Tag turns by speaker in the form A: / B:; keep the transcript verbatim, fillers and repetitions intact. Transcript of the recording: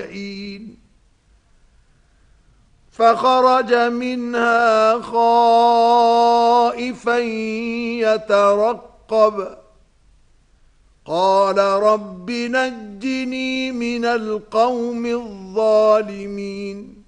A: فخرج منها خائفا يترقب قال رب نجني من القوم الظالمين